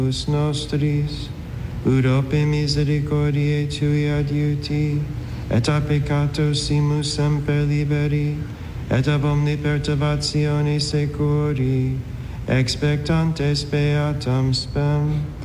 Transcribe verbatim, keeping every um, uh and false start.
nostris, ut ope misericordiae tui adiuti, et a peccatos simus semper liberi, et ab omni perturbatione securi, expectantes beatam spem.